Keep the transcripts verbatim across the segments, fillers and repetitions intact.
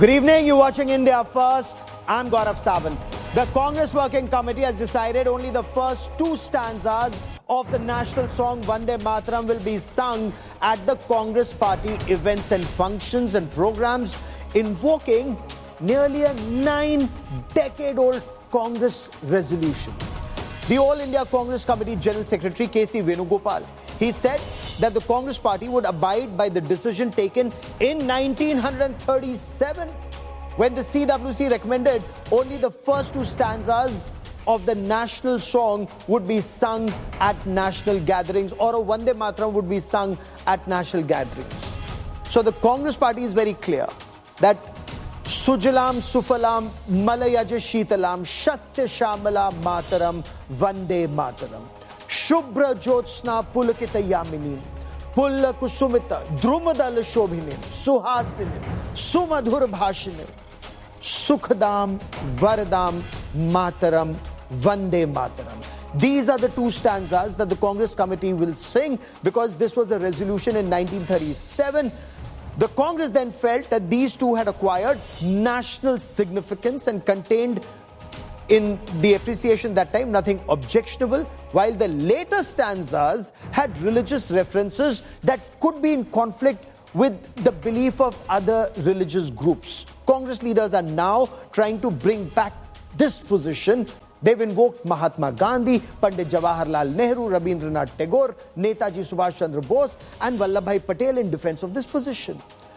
Good evening, you're watching India First. I'm Gaurav Sawant. The Congress Working Committee has decided only the first two stanzas of the national song Vande Mataram will be sung at the Congress Party events and functions and programs, invoking nearly a nine-decade-old Congress resolution. The All India Congress Committee General Secretary K C Venugopal, he said that the Congress Party would abide by the decision taken in nineteen thirty-seven when the C W C recommended only the first two stanzas of the national song would be sung at national gatherings, or a Vande Mataram would be sung at national gatherings. So the Congress Party is very clear that Sujalam Sufalam Malayaja Sheetalam Shasya Shamala Mataram Vande Mataram Shubhra Jyotsna Pulakita Yaminim Pulla Kusumita Drumadal Shobhinim Suhasinim Sumadhur Bhashinim Sukhadam Varadam Mataram Vande Mataram. These are the two stanzas that the Congress Committee will sing because this was a resolution in nineteen thirty-seven. The Congress then felt that these two had acquired national significance and contained in the appreciation that time nothing objectionable, while the later stanzas had religious references that could be in conflict with the belief of other religious groups. Congress leaders are now trying to bring back this position. They've invoked Mahatma Gandhi, Pandit Jawaharlal Nehru, Rabindranath Tagore, Netaji Subhash Chandra Bose and Vallabhbhai Patel in defense of this position.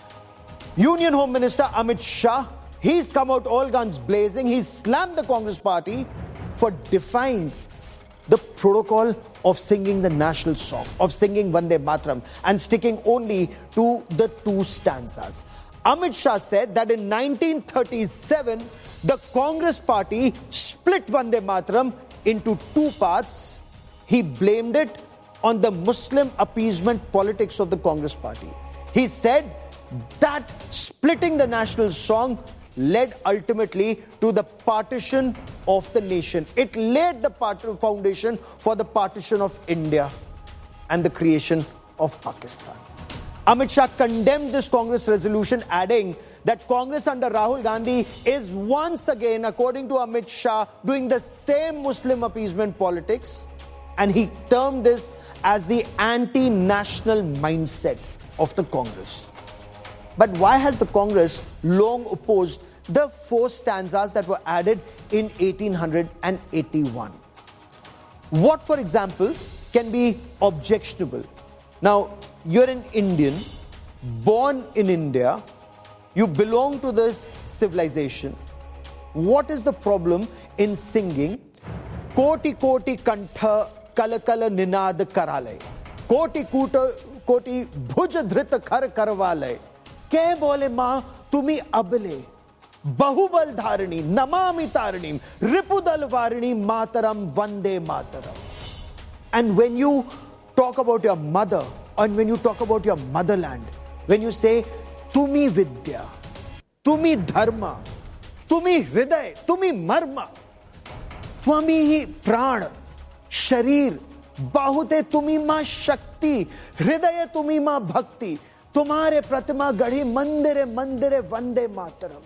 Union Home Minister Amit Shah, he's come out all guns blazing. He's slammed the Congress Party for defying the protocol of singing the national song, of singing Vande Mataram and sticking only to the two stanzas. Amit Shah said that in nineteen thirty-seven, the Congress Party split Vande Mataram into two parts. He blamed it on the Muslim appeasement politics of the Congress Party. He said that splitting the national song led ultimately to the partition of the nation. It laid the foundation for the partition of India and the creation of Pakistan. Amit Shah condemned this Congress resolution, adding that Congress under Rahul Gandhi is once again, according to Amit Shah, doing the same Muslim appeasement politics, and he termed this as the anti-national mindset of the Congress. But why has the Congress long opposed the four stanzas that were added in eighteen eighty-one? What, for example, can be objectionable? Now, you're an Indian, born in India, you belong to this civilization. What is the problem in singing Koti Koti Kantha Kalakala Ninad Karalay, Koti Kuta Koti Bhuja Dhrita Kar Karvalay, Ke Bole Ma Tumi Abale, Bahubal Dharani, Namami Taranim, Ripudal Varini Mataram Vande Mataram. And when you talk about your mother, and when you talk about your motherland, when you say, Tumi Vidya, Tumi Dharma, Tumi Hriday, Tumi Marma, Twami Pran, Sharir, Bahute Tumi Ma Shakti, Hriday Tumi Ma Bhakti, Tumhare Pratima Gadhi Mandire Mandire Vande Mataram.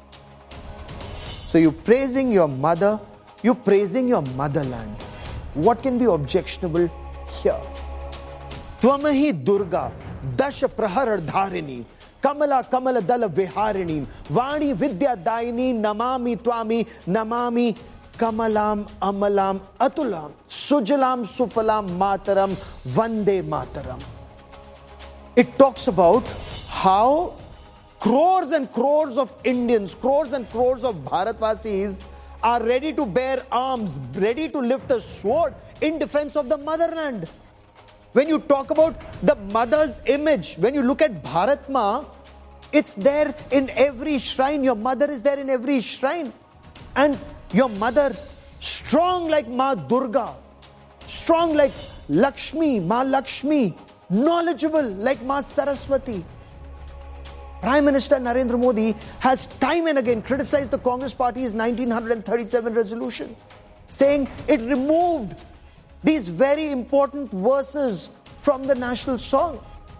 So you're praising your mother, you're praising your motherland. What can be objectionable here? Twamahi Durga, Dasha Prahar Dharini, Kamala Kamala Dala Viharini, Vani Vidya Daini, Namami Twami, Namami Kamalam Amalam Atulam, Sujalam Sufalam Mataram, Vande Mataram. It talks about how crores and crores of Indians, crores and crores of Bharatvasis are ready to bear arms, ready to lift a sword in defense of the motherland. When you talk about the mother's image, when you look at Bharat Ma, it's there in every shrine. Your mother is there in every shrine. And your mother, strong like Ma Durga, strong like Lakshmi, Ma Lakshmi, knowledgeable like Ma Saraswati. Prime Minister Narendra Modi has time and again criticized the Congress Party's nineteen thirty-seven resolution, saying it removed these very important verses from the national song.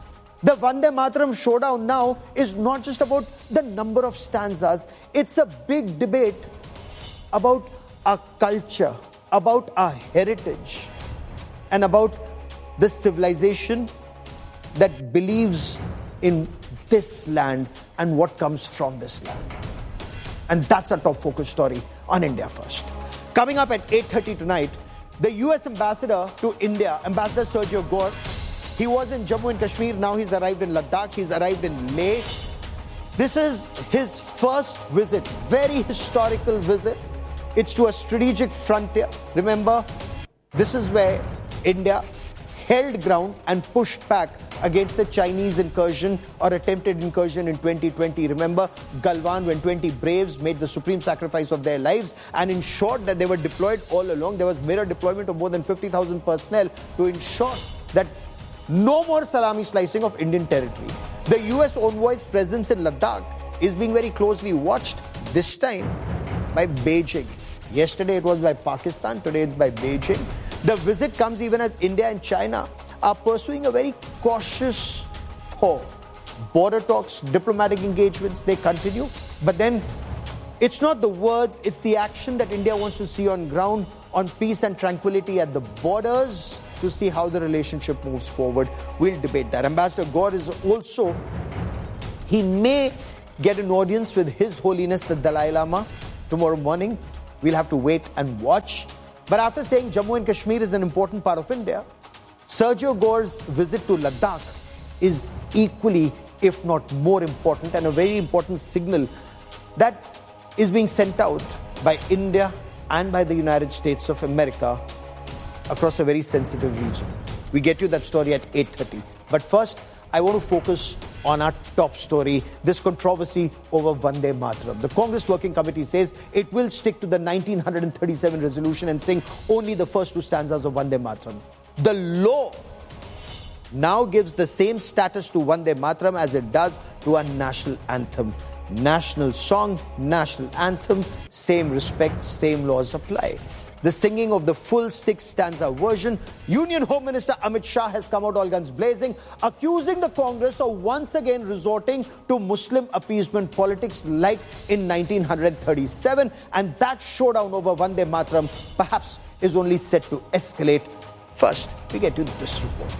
The Vande Mataram showdown now is not just about the number of stanzas. It's a big debate about our culture, about our heritage, and about the civilization that believes in this land and what comes from this land. And that's our top focus story on India First. Coming up at eight thirty tonight, the U S ambassador to India, Ambassador Sergio Gore, he was in Jammu and Kashmir, now he's arrived in Ladakh, he's arrived in Leh. This is his first visit, very historical visit. It's to a strategic frontier. Remember, this is where India held ground and pushed back against the Chinese incursion or attempted incursion in twenty twenty. Remember Galwan, when twenty braves made the supreme sacrifice of their lives and ensured that they were deployed all along. There was mirror deployment of more than fifty thousand personnel to ensure that no more salami slicing of Indian territory. The U S envoy's presence in Ladakh is being very closely watched, this time by Beijing. Yesterday it was by Pakistan, today it's by Beijing. The visit comes even as India and China are pursuing a very cautious course. Border talks, diplomatic engagements, they continue. But then it's not the words, it's the action that India wants to see on ground, on peace and tranquility at the borders, to see how the relationship moves forward. We'll debate that. Ambassador Gore is also, he may get an audience with His Holiness the Dalai Lama tomorrow morning. We'll have to wait and watch. But after saying Jammu and Kashmir is an important part of India, Sergio Gore's visit to Ladakh is equally, if not more important, and a very important signal that is being sent out by India and by the United States of America across a very sensitive region. We get you that story at eight thirty. But first, I want to focus on our top story, this controversy over Vande Mataram. The Congress Working Committee says it will stick to the nineteen thirty-seven resolution and sing only the first two stanzas of Vande Mataram. The law now gives the same status to Vande Mataram as it does to our national anthem. National song, national anthem, same respect, same laws apply. The singing of the full six-stanza version, Union Home Minister Amit Shah has come out all guns blazing, accusing the Congress of once again resorting to Muslim appeasement politics like in nineteen thirty-seven, and that showdown over Vande Mataram perhaps is only set to escalate. First, we get to this report.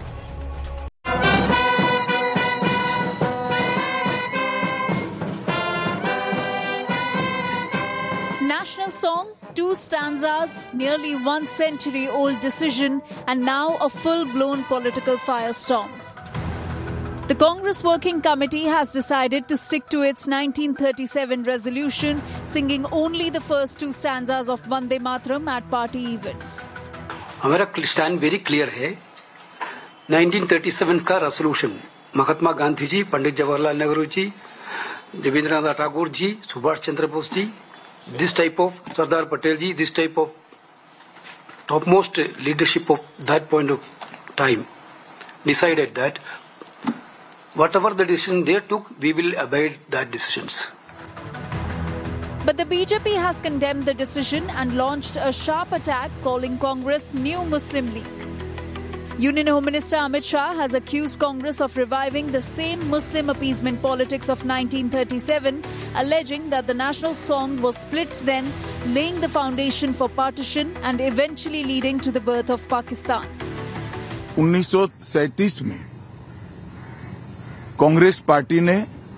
National song, two stanzas, nearly one century old decision, and now a full-blown political firestorm. The Congress Working Committee has decided to stick to its nineteen thirty-seven resolution, singing only the first two stanzas of Vande Mataram at party events. हमारा stand very clear है. nineteen thirty-seven का resolution Mahatma Gandhi ji, Pandit Jawaharlal Nehru ji, Debendranath Tagore ji, Subhash Chandra Bose ji, this type of Sardar Patel ji, this type of topmost leadership of that point of time decided that whatever the decision they took, we will obey that decisions. But the B J P has condemned the decision and launched a sharp attack, calling Congress New Muslim League. Union Home Minister Amit Shah has accused Congress of reviving the same Muslim appeasement politics of nineteen thirty-seven, alleging that the national song was split then, laying the foundation for partition and eventually leading to the birth of Pakistan. उन्नीस सौ सैंतीस में Congress party ने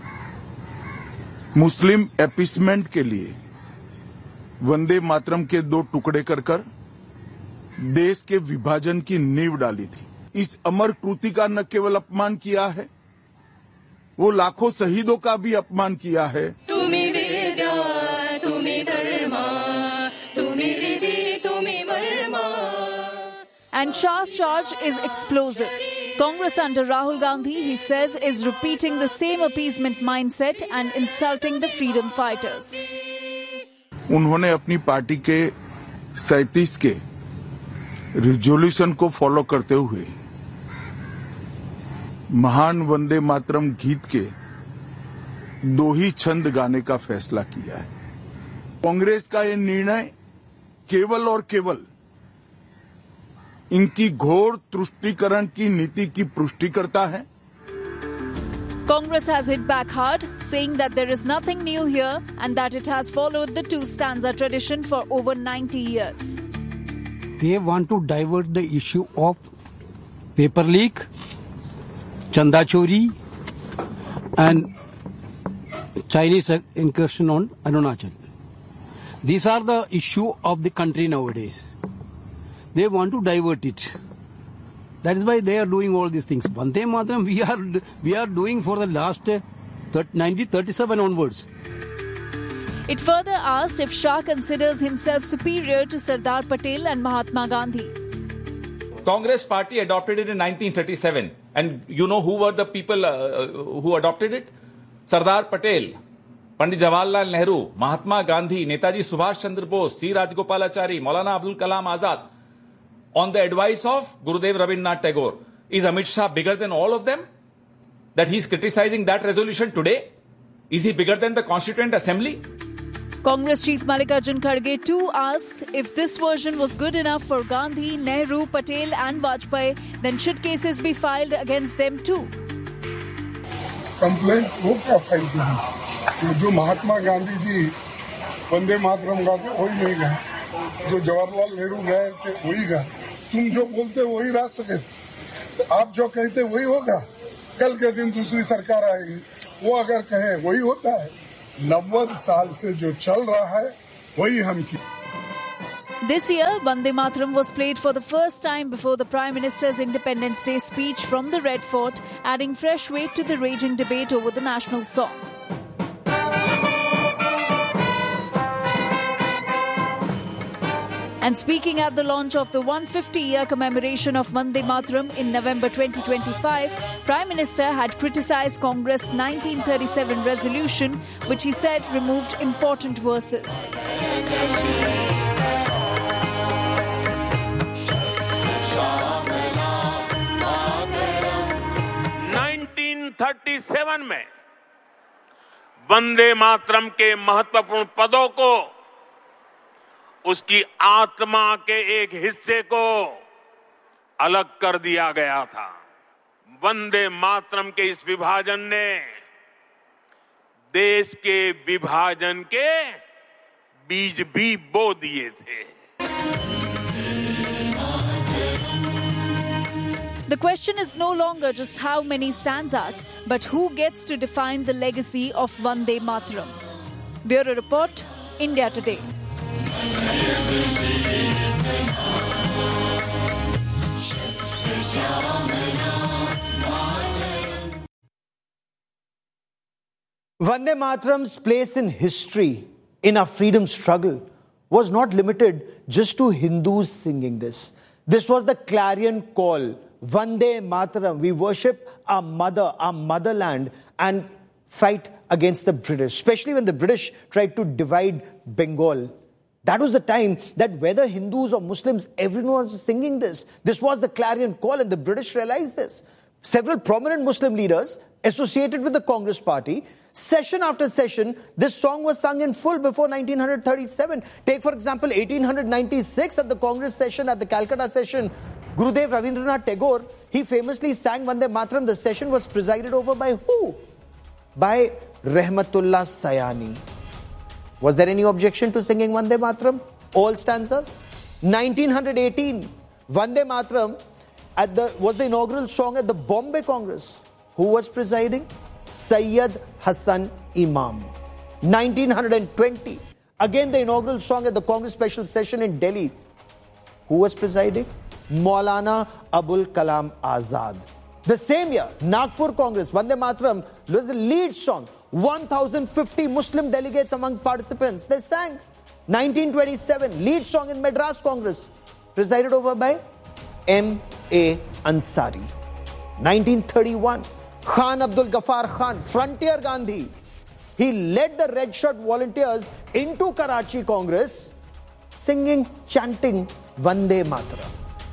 मुस्लिम appeasement के लिए वंदे मातरम के दो टुकड़े कर कर देश के विभाजन की नींव डाली थी. इस अमर कृति का न केवल अपमान किया है, वो लाखों शहीदों का भी अपमान किया है. तुम्हें वेदा, तुम्हें धर्मा, तुम्हें हृदय, तुम्हें Verma. And Shah's charge is explosive. Congress under Rahul Gandhi, he says, is repeating the same appeasement mindset and insulting the freedom fighters. उन्होंने अपनी पार्टी के सैंतीस के रिजोल्यूशन को फॉलो करते हुए महान वंदे मातरम गीत के दो ही छंद गाने का फैसला किया है. कांग्रेस का यह निर्णय केवल और केवल इनकी घोर तुष्टीकरण की नीति की पुष्टि करता है. Congress has hit back hard, saying that there is nothing new here and that it has followed the two-stanza tradition for over ninety years. They want to divert the issue of paper leak, chanda chori, and Chinese incursion on Arunachal. These are the issue of the country nowadays. They want to divert it. That is why they are doing all these things. Vande Mataram we are we are doing for the last uh, nineteen thirty-seven onwards. It further asked if Shah considers himself superior to Sardar Patel and Mahatma Gandhi. Congress party adopted it in nineteen thirty-seven. And you know who were the people uh, who adopted it? Sardar Patel, Pandit Jawaharlal Nehru, Mahatma Gandhi, Netaji Subhash Chandra Bose, C. Rajgopalachari, Maulana Abdul Kalam Azad. On the advice of Gurudev Rabindranath Tagore. Is Amit Shah bigger than all of them? That he is criticizing that resolution today? Is he bigger than the Constituent Assembly? Congress Chief Mallikarjun Kharge too asked if this version was good enough for Gandhi, Nehru, Patel and Vajpayee, then should cases be filed against them too? Complaint वो क्या file की? जो महात्मा गांधी जी वंदे मातरम गाते वही नहीं गए, जो जवाहरलाल नेहरू गए थे वही गए. तुम जो बोलते वही राष्ट्र के, आप जो कहते वही होगा. कल के दिन दूसरी सरकार आएगी, वो अगर कहे वही होता है. नब्बे साल से जो चल रहा है वही हम की. This year, Vande Mataram was played for the first time before the Prime Minister's Independence Day speech from the Red Fort, adding fresh weight to the raging debate over the national song. And speaking at the launch of the one hundred fifty year commemoration of Vande Mataram in November twenty twenty-five, Prime Minister had criticised Congress' nineteen thirty-seven resolution, which he said removed important verses. nineteen thirty-seven में वंदे मातरम के महत्वपूर्ण पदों को, उसकी आत्मा के एक हिस्से को अलग कर दिया गया था. वंदे मातरम के इस विभाजन ने देश के विभाजन के बीज भी बो दिए थे. The question is no longer just how many stanzas, but who gets to define the legacy of Vande Mataram. Bureau Report, India Today. Vande Mataram's place in history, in our freedom struggle, was not limited just to Hindus singing this. This was the clarion call. Vande Mataram. We worship our mother, our motherland, and fight against the British, especially when the British tried to divide Bengal. That was the time that whether Hindus or Muslims, everyone was singing this. This was the clarion call, and the British realized this. Several prominent Muslim leaders associated with the Congress party, session after session, this song was sung in full before nineteen thirty-seven. Take, for example, eighteen ninety-six at the Congress session, at the Calcutta session, Gurudev Rabindranath Tagore, he famously sang Vande Mataram. The session was presided over by who? By Rahmatullah Sayani. Was there any objection to singing Vande Mataram? All stanzas? nineteen eighteen, Vande Mataram at the, was the inaugural song at the Bombay Congress. Who was presiding? Sayyid Hassan Imam. nineteen twenty, again the inaugural song at the Congress special session in Delhi. Who was presiding? Maulana Abul Kalam Azad. The same year, Nagpur Congress, Vande Mataram was the lead song. one thousand fifty Muslim delegates among participants. They sang. nineteen twenty-seven, lead song in Madras Congress, presided over by M A Ansari. nineteen thirty-one, Khan Abdul Ghaffar Khan, Frontier Gandhi. He led the Red Shirt volunteers into Karachi Congress, singing, chanting Vande Mataram.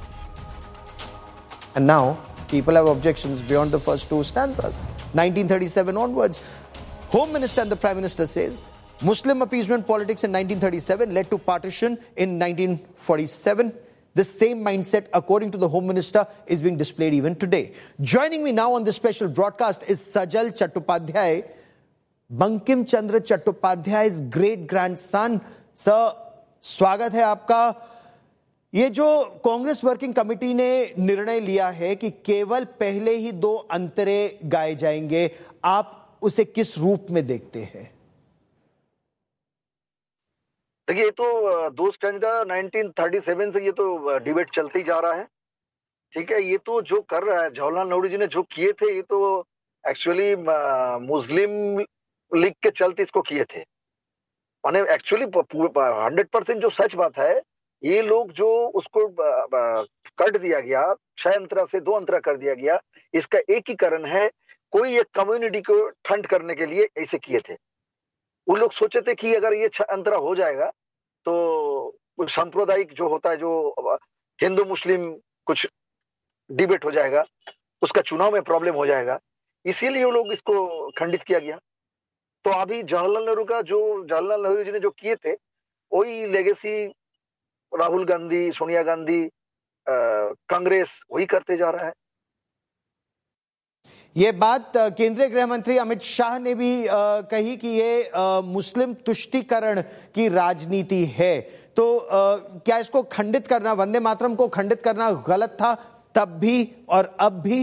And now, people have objections beyond the first two stanzas. nineteen thirty-seven onwards, Home Minister and the Prime Minister says, Muslim appeasement politics in nineteen thirty-seven led to partition in nineteen forty-seven. The same mindset, according to the Home Minister, is being displayed even today. Joining me now on this special broadcast is Sajal Chattopadhyay, Bankim Chandra Chattopadhyay's great grandson. Sir, स्वागत है आपका। ये जो Congress working committee ने निर्णय लिया है कि केवल पहले ही दो अंतरे गाए जाएंगे, आप उसे किस रूप में देखते हैं? देखिए, ये तो दो स्टैंडा नाइनटीन थर्टी सेवन से ये तो डिबेट चलते ही जा रहा है। ठीक है, ये तो जो कर रहा है जवाहरलाल नेहरू जी ने जो किए थे, ये तो एक्चुअली मुस्लिम लीग के चलते इसको किए थे। माने एक्चुअली हंड्रेड परसेंट जो सच बात है, ये लोग जो उसको कट दिया गया, छह अंतरा से दो अंतरा कर दिया गया, इसका एक ही कारण है, कोई एक कम्युनिटी को ठंड करने के लिए ऐसे किए थे। वो लोग सोचे थे कि अगर ये छह अंतरा हो जाएगा तो सांप्रदायिक जो होता है, जो हिंदू मुस्लिम कुछ डिबेट हो जाएगा, उसका चुनाव में प्रॉब्लम हो जाएगा, इसीलिए वो लोग इसको खंडित किया गया। तो अभी जवाहरलाल नेहरू का जो जवाहरलाल नेहरू जी ने जो किए थे, वही लेगेसी राहुल गांधी, सोनिया गांधी, कांग्रेस वही करते जा रहा है। ये बात केंद्रीय गृह मंत्री अमित शाह ने भी आ, कही कि ये आ, मुस्लिम तुष्टीकरण की राजनीति है। तो आ, क्या इसको खंडित करना, वंदे मातरम को खंडित करना गलत था तब भी और अब भी?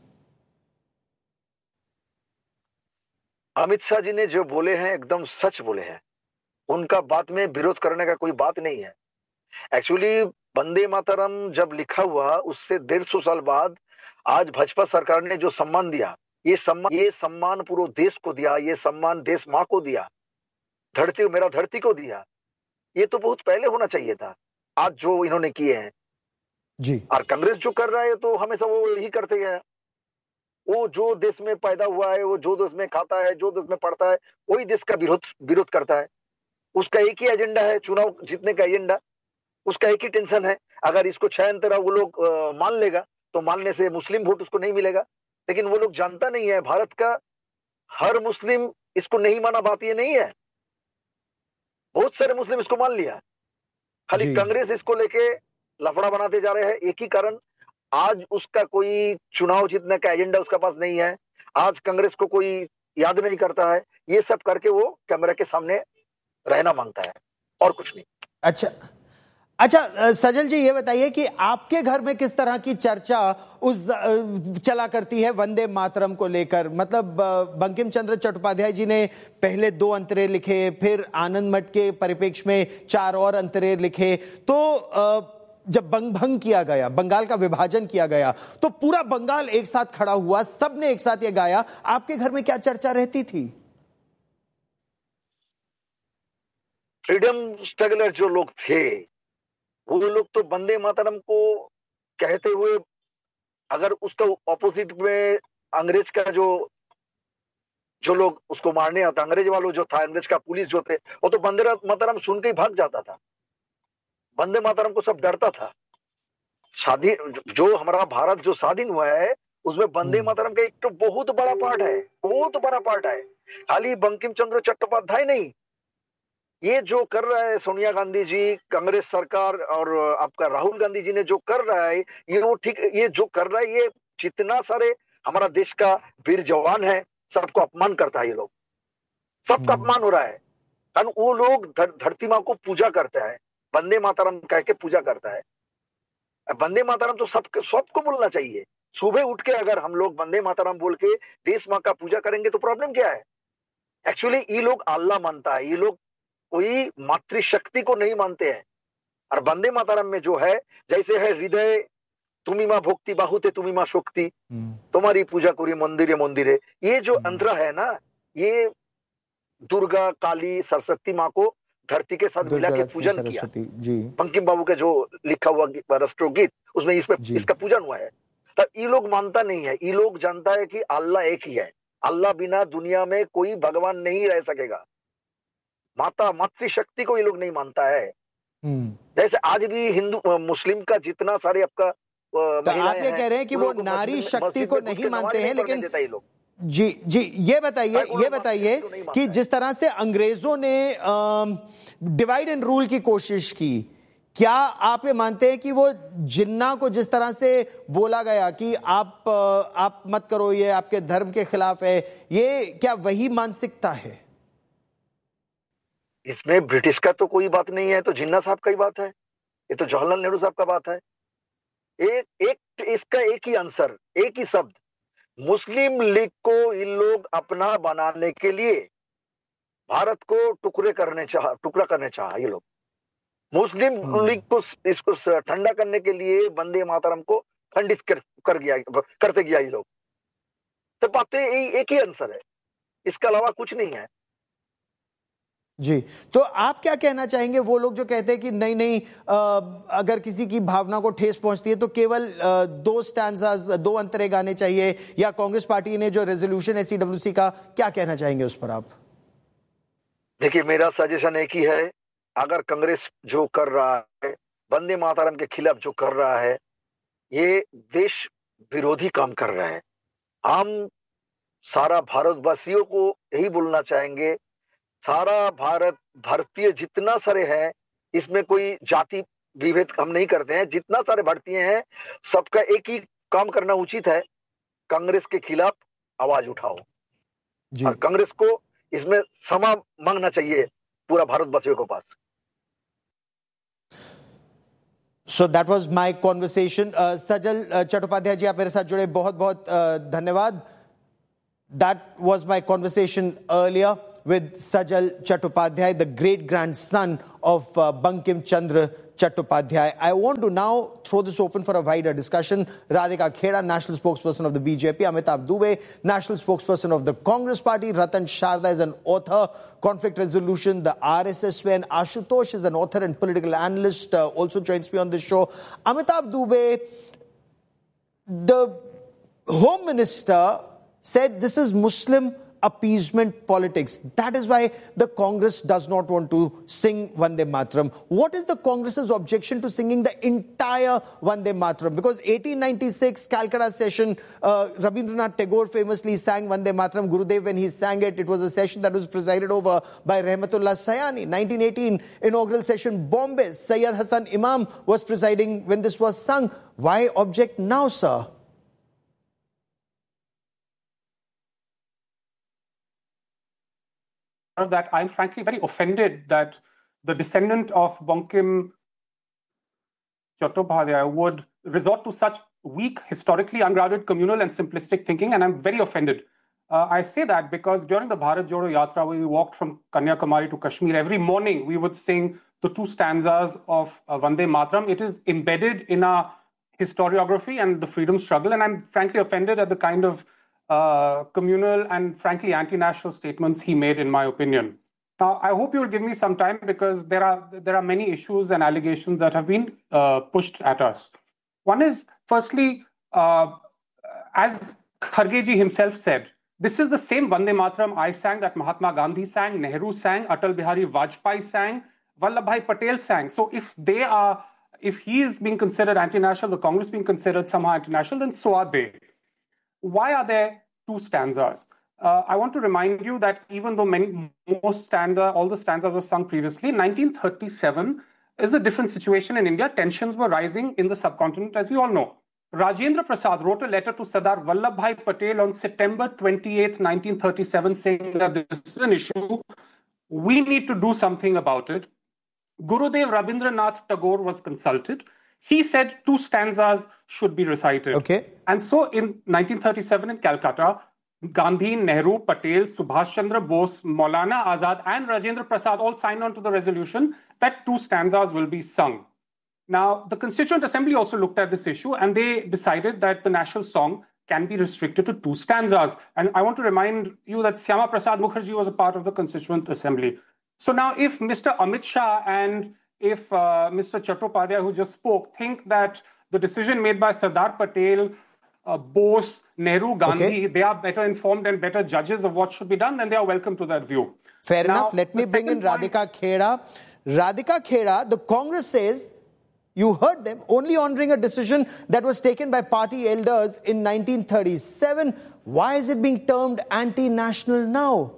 अमित शाह जी ने जो बोले हैं एकदम सच बोले हैं, उनका बात में विरोध करने का कोई बात नहीं है। एक्चुअली वंदे मातरम जब लिखा हुआ, उससे डेढ़ सौ साल बाद आज भाजपा सरकार ने जो सम्मान दिया, ये सम्मान ये सम्मान पूरे देश को दिया, ये सम्मान देश माँ को दिया, धरती मेरा धरती को दिया। ये तो बहुत पहले होना चाहिए था, आज जो इन्होंने किए हैं जी। और कांग्रेस जो कर रहा है तो हमेशा वो यही करते गए। वो जो देश में पैदा हुआ है, वो जो देश में खाता है, जो देश में पढ़ता है, वही देश का विरोध विरोध करता है। उसका एक ही एजेंडा है, चुनाव जीतने का एजेंडा, उसका एक ही टेंशन है। अगर इसको छह अंतरा वो लोग मान लेगा तो मानने से मुस्लिम वोट उसको नहीं मिलेगा, लेकिन वो लोग जानता नहीं है, भारत का हर मुस्लिम इसको नहीं माना, बात ये नहीं है। बहुत सारे मुस्लिम इसको मान लिया, खाली कांग्रेस इसको लेके लफड़ा बनाते जा रहे हैं। एक ही कारण, आज उसका कोई चुनाव जीतने का एजेंडा उसका पास नहीं है, आज कांग्रेस को कोई याद नहीं करता है, ये सब करके वो कैमरा के सामने रहना मांगता है और कुछ नहीं। अच्छा अच्छा सजल जी, ये बताइए कि आपके घर में किस तरह की चर्चा उस चला करती है वंदे मातरम को लेकर? मतलब बंकिम चंद्र चट्टोपाध्याय जी ने पहले दो अंतरे लिखे, फिर आनंद मठ के परिप्रेक्ष्य में चार और अंतरे लिखे। तो जब बंग भंग किया गया, बंगाल का विभाजन किया गया, तो पूरा बंगाल एक साथ खड़ा हुआ, सबने एक साथ ये गाया। आपके घर में क्या चर्चा रहती थी? फ्रीडम स्ट्रगलर जो लोग थे, वो लोग तो वंदे मातरम को कहते हुए, अगर उसका ऑपोजिट में अंग्रेज का जो जो लोग उसको मारने आता, अंग्रेज वालों जो था, अंग्रेज का पुलिस जो थे, वो तो वंदे मातरम सुन के ही भाग जाता था। वंदे मातरम को सब डरता था। स्वाधीन जो हमारा भारत जो स्वाधीन हुआ है, उसमें वंदे मातरम का एक तो बहुत बड़ा पार्ट है, बहुत बड़ा पार्ट है। खाली बंकिम चंद्र चट्टोपाध्याय नहीं, ये जो कर रहा है सोनिया गांधी जी, कांग्रेस सरकार और आपका राहुल गांधी जी ने जो कर रहा है, ये वो ठीक, ये जो कर रहा है, ये जितना सारे हमारा देश का वीर जवान है, सबको अपमान करता है। ये लोग सबका अपमान हो रहा है, कारण वो लोग धर, धरती माँ को पूजा करते हैं, वंदे मातरम कह के पूजा करता है। वंदे मातरम तो सब सबको बोलना चाहिए। सुबह उठ के अगर हम लोग वंदे मातरम बोल के देश माँ का पूजा करेंगे तो प्रॉब्लम क्या है? एक्चुअली ये लोग अल्लाह मानता है, ये लोग कोई मातृशक्ति को नहीं मानते हैं। और वंदे मातरम में जो है, जैसे है हृदय तुम्ही माँ भक्ति बाहुते तुम्ही माँ शक्ति, तुम्हारी पूजा करी मंदिरे मंदिरे, ये जो अंतरा है ना, ये दुर्गा, काली, सरस्वती माँ को धरती के साथ मिला के पूजन किया। बंकिम बाबू के जो लिखा हुआ राष्ट्रगीत, उसमें इसमें इसका पूजन हुआ है। तो ये लोग मानता नहीं है, ये लोग जानता है कि अल्लाह एक ही है, अल्लाह बिना दुनिया में कोई भगवान नहीं रह सकेगा। माता मातृशक्ति को ये लोग नहीं मानता है। जैसे आज भी हिंदू मुस्लिम का जितना सारे आपका तो आप ये कह रहे हैं कि वो नारी शक्ति को नहीं मानते हैं, लेकिन जी जी ये बताइए ये बताइए कि जिस तरह से अंग्रेजों ने डिवाइड एंड रूल की कोशिश की, क्या आप ये मानते हैं कि वो जिन्ना को जिस तरह से बोला गया कि आप आप मत करो, ये आपके धर्म के खिलाफ है, ये क्या वही मानसिकता है? इसमें ब्रिटिश का तो कोई बात नहीं है, तो जिन्ना साहब का ही बात है, ये तो जवाहरलाल नेहरू साहब का बात है। एक एक इसका एक ही आंसर, एक ही शब्द, मुस्लिम लीग को इन लोग अपना बनाने के लिए भारत को टुकड़े करने चाह टुकड़ा करने चाहा। ये लोग मुस्लिम लीग को इसको ठंडा करने के लिए वंदे मातरम को खंडित कर, कर गया करते गया ये लोग। तो बातें एक ही आंसर है, इसके अलावा कुछ नहीं है। जी, तो आप क्या कहना चाहेंगे वो लोग जो कहते हैं कि नहीं नहीं आ, अगर किसी की भावना को ठेस पहुंचती है तो केवल आ, दो स्टैंजास, दो अंतरे गाने चाहिए, या कांग्रेस पार्टी ने जो रेजोल्यूशन है सीडब्ल्यूसी का, क्या कहना चाहेंगे उस पर आप? देखिए, मेरा सजेशन एक ही है, अगर कांग्रेस जो कर रहा है, वंदे मातरम के खिलाफ जो कर रहा है, ये देश विरोधी काम कर रहा है। हम सारा भारतवासियों को यही बोलना चाहेंगे, सारा भारत, भारतीय जितना सारे हैं, इसमें कोई जाति विभेद हम नहीं करते हैं, जितना सारे भारतीय हैं सबका एक ही काम करना उचित है, कांग्रेस के खिलाफ आवाज उठाओ और कांग्रेस को इसमें क्षमा मांगना चाहिए पूरा भारतवासियों के पास। So that was my conversation. Uh, Sajal uh, Chattopadhyay ji, आप मेरे साथ जुड़े, बहुत बहुत uh, धन्यवाद. That was my conversation earlier with Sajal Chattopadhyay, the great grandson of uh, Bankim Chandra Chattopadhyay. I want to now throw this open for a wider discussion. Radhika Kheda, national spokesperson of the B J P. Amitabh Dubey, national spokesperson of the Congress Party. Ratan Sharda is an author, conflict resolution, the R S S way. And Ashutosh is an author and political analyst, uh, also joins me on this show. Amitabh Dubey, the Home Minister said this is Muslim appeasement politics. That is why the Congress does not want to sing Vande Mataram. What is the Congress's objection to singing the entire Vande Mataram? Because eighteen ninety-six Calcutta session, uh, Rabindranath Tagore famously sang Vande Mataram. Gurudev, when he sang it, it was a session that was presided over by Rahmatullah Sayani. nineteen eighteen inaugural session, Bombay, Sayyid Hassan Imam was presiding when this was sung. Why object now, sir? That I'm frankly very offended that the descendant of Bankim Chattopadhyay would resort to such weak, historically ungrounded, communal and simplistic thinking, and I'm very offended. Uh, I say that because during the Bharat Jodo Yatra, where we walked from Kanyakumari to Kashmir, every morning we would sing the two stanzas of uh, Vande Mataram. It is embedded in our historiography and the freedom struggle, and I'm frankly offended at the kind of Uh, communal and frankly anti-national statements he made, in my opinion. Now, I hope you will give me some time because there are there are many issues and allegations that have been uh, pushed at us. One is, firstly, uh, as Kharge ji himself said, this is the same Vande Mataram I sang that Mahatma Gandhi sang, Nehru sang, Atal Bihari Vajpayee sang, Vallabhbhai Patel sang. So if they are, if he is being considered anti-national, the Congress being considered somehow anti-national, then so are they. Why are there two stanzas? Uh, I want to remind you that even though many, most stanza, all the stanzas were sung previously, nineteen thirty-seven is a different situation in India. Tensions were rising in the subcontinent, as we all know. Rajendra Prasad wrote a letter to Sardar Vallabhbhai Patel on September twenty-eighth, nineteen thirty-seven, saying that this is an issue. We need to do something about it. Gurudev Rabindranath Tagore was consulted. He said two stanzas should be recited. Okay. And so in nineteen thirty-seven in Calcutta, Gandhi, Nehru, Patel, Subhash Chandra Bose, Maulana Azad and Rajendra Prasad all signed on to the resolution that two stanzas will be sung. Now, the Constituent Assembly also looked at this issue and they decided that the national song can be restricted to two stanzas. And I want to remind you that Syama Prasad Mukherjee was a part of the Constituent Assembly. So now if Mister Amit Shah and if uh, Mister Chattopadhyay, who just spoke, think that the decision made by Sardar Patel, uh, Bose, Nehru, Gandhi, okay, they are better informed and better judges of what should be done, then they are welcome to that view. Fair now, enough. Let me bring in Radhika Kheda. Radhika Kheda, the Congress says, you heard them, only honoring a decision that was taken by party elders in nineteen thirty-seven. Why is it being termed anti-national now?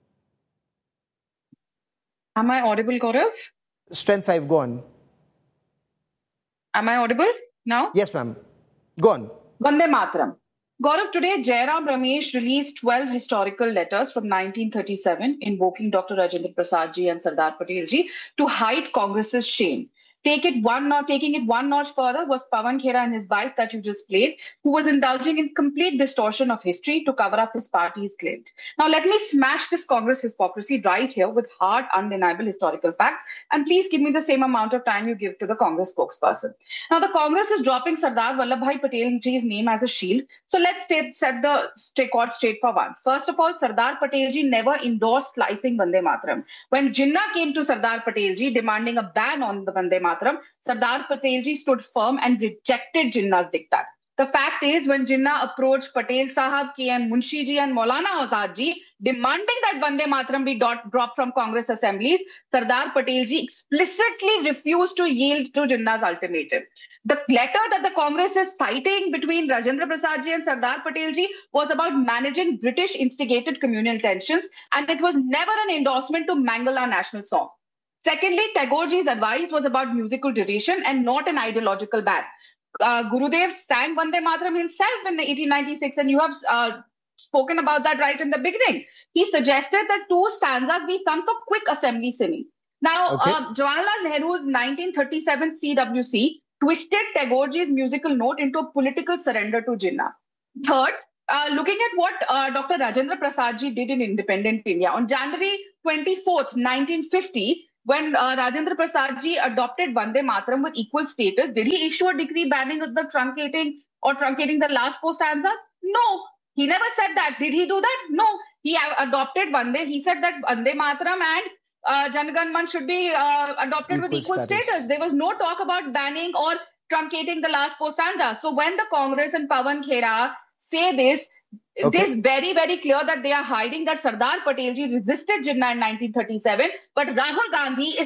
Am I audible, Gaurav? Strength five, go on. Am I audible now? Yes, ma'am. Go on. Vande Mataram. Gaurav, today Jairam Ramesh released twelve historical letters from nineteen thirty-seven invoking Doctor Rajendra Prasad ji and Sardar Patel ji to hide Congress's shame. Take it one notch, taking it one notch further was Pawan Khera and his bite that you just played, who was indulging in complete distortion of history to cover up his party's claims. Now, let me smash this Congress hypocrisy right here with hard, undeniable historical facts, and please give me the same amount of time you give to the Congress spokesperson. Now, the Congress is dropping Sardar Vallabhbhai Patel ji's name as a shield. So let's state, set the record straight for once. First of all, Sardar Patel ji never endorsed slicing Vande Mataram. When Jinnah came to Sardar Patel ji demanding a ban on the Vande Mataram, Sardar Patel ji stood firm and rejected Jinnah's diktat. The fact is, when Jinnah approached Patel Sahab, K M Munshi ji and Maulana Azad ji demanding that Vande Mataram be dot, dropped from Congress assemblies, Sardar Patel ji explicitly refused to yield to Jinnah's ultimatum. The letter that the Congress is citing between Rajendra Prasad ji and Sardar Patel ji was about managing British-instigated communal tensions, and it was never an endorsement to mangle our national song. Secondly, Tagore ji's advice was about musical duration and not an ideological ban. Uh, Gurudev sang Vande Mataram himself in eighteen ninety-six, and you have uh, spoken about that right in the beginning. He suggested that two stanzas be sung for quick assembly singing. Now, okay. uh, Jawaharlal Nehru's nineteen thirty-seven C W C twisted Tagore ji's musical note into a political surrender to Jinnah. Third, uh, looking at what uh, Doctor Rajendra Prasad ji did in independent India. On January twenty-fourth, nineteen fifty, when uh, Rajendra Prasad ji adopted Vande Mataram with equal status, did he issue a decree banning the truncating or truncating the last four stanzas? No, he never said that. Did he do that? No, he adopted Vande. He said that Vande Mataram and uh, Jan Gan Man should be uh, adopted equal with equal status. status. There was no talk about banning or truncating the last four stanzas. So when the Congress and Pawan Khera say this, okay. It is very, very clear that they are hiding that Sardar Patel ji resisted Jinnah in nineteen thirty-seven, but Rahul Gandhi is